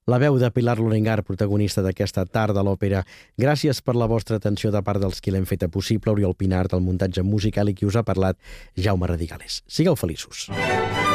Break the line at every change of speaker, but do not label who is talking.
La veu de Pilar Lurengar, protagonista d'aquesta tarda a l'òpera. Gràcies per la vostra atenció de part dels qui l'hem feta possible. Oriol Pinart, el muntatge musical, i qui us ha parlat, Jaume Radigales. Sigueu feliços.